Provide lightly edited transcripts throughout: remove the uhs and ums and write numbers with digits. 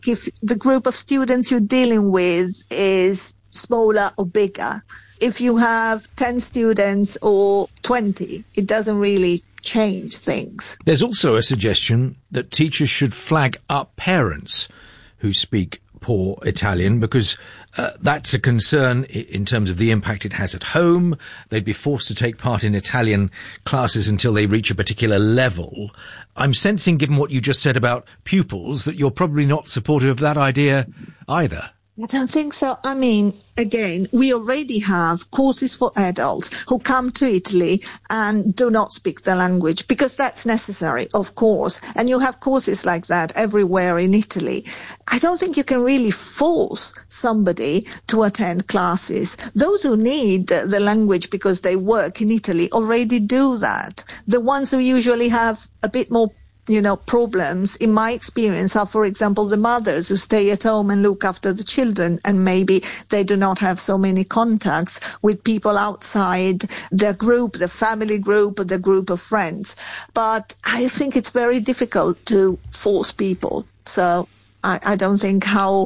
if the group of students you're dealing with is smaller or bigger. If you have 10 students or 20, it doesn't really change things. There's also a suggestion that teachers should flag up parents who speak poor Italian, because that's a concern in terms of the impact it has at home. They'd be forced to take part in Italian classes until they reach a particular level. I'm sensing, given what you just said about pupils, that you're probably not supportive of that idea either. I don't think so. I mean, again, we already have courses for adults who come to Italy and do not speak the language, because that's necessary, of course. And you have courses like that everywhere in Italy. I don't think you can really force somebody to attend classes. Those who need the language because they work in Italy already do that. The ones who usually have a bit more problems, in my experience, are, for example, the mothers who stay at home and look after the children, and maybe they do not have so many contacts with people outside their group, the family group, or the group of friends. But I think it's very difficult to force people. So I don't think how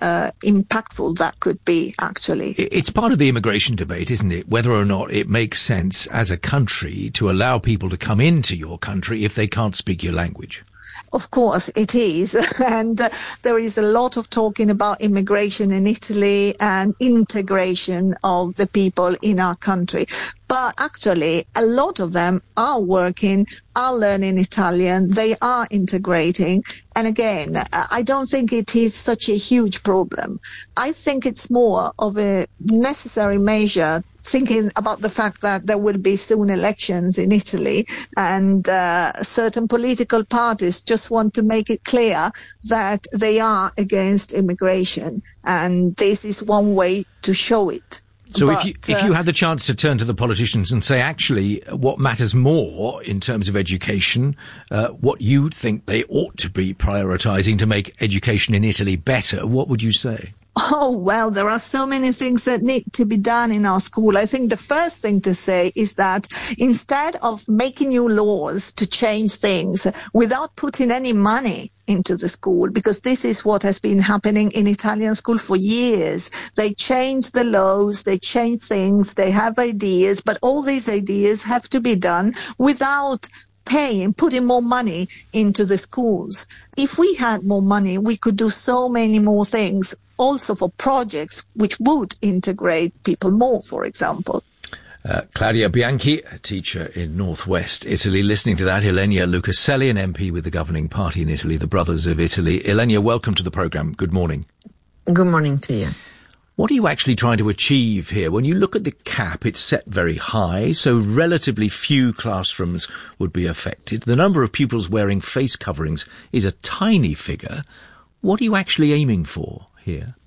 impactful that could be, actually. It's part of the immigration debate, isn't it? Whether or not it makes sense as a country to allow people to come into your country if they can't speak your language. Of course it is. And there is a lot of talking about immigration in Italy and integration of the people in our country. But actually, a lot of them are working, are learning Italian, they are integrating. And again, I don't think it is such a huge problem. I think it's more of a necessary measure, thinking about the fact that there will be soon elections in Italy, and certain political parties just want to make it clear that they are against immigration. And this is one way to show it. So if you had the chance to turn to the politicians and say, actually, what matters more in terms of education, what you think they ought to be prioritising to make education in Italy better, what would you say? Oh, well, there are so many things that need to be done in our school. I think the first thing to say is that instead of making new laws to change things without putting any money into the school, because this is what has been happening in Italian school for years. They change the laws, they change things, they have ideas, but all these ideas have to be done without putting more money into the schools. If we had more money, we could do so many more things, also for projects which would integrate people more, for example. Claudia Bianchi, a teacher in northwest Italy. Listening to that, Ilenia Lucaselli, an MP with the governing party in Italy, the Brothers of Italy. Ilenia, welcome to the programme. Good morning. Good morning to you. What are you actually trying to achieve here? When you look at the cap, it's set very high, so relatively few classrooms would be affected. The number of pupils wearing face coverings is a tiny figure. What are you actually aiming for here?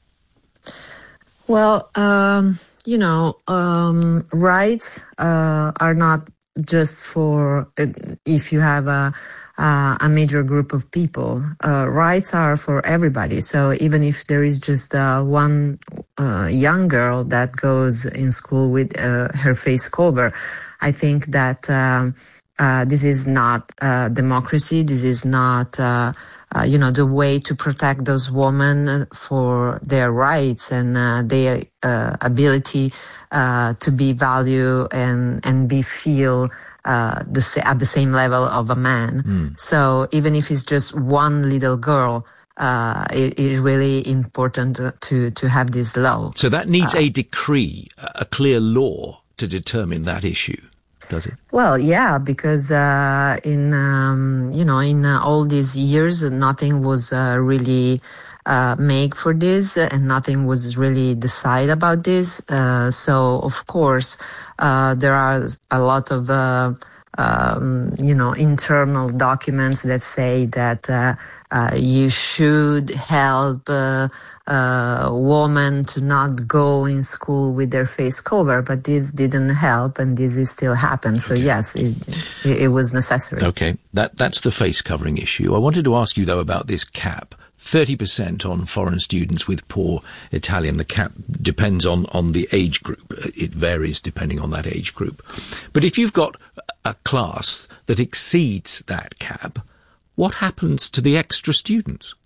Well, rights are not just for if you have a major group of people. Rights are for everybody. So even if there is just one young girl that goes in school with her face cover, I think that this is not democracy. This is not the way to protect those women for their rights and their ability to be valued and be feel at the same level of a man. So even if it's just one little girl, it is really important to have this law. So that needs a decree, a clear law to determine that issue, does it? Well, yeah, because in all these years, nothing was really made for this, and nothing was really decided about this. So, of course, there are a lot of, internal documents that say that you should help women to not go in school with their face cover, but this didn't help, and this is still happened. So yes, it was necessary. Okay, that's the face covering issue. I wanted to ask you though about this cap. 30% on foreign students with poor Italian. The cap depends on the age group. It varies depending on that age group. But if you've got a class that exceeds that cap, what happens to the extra students?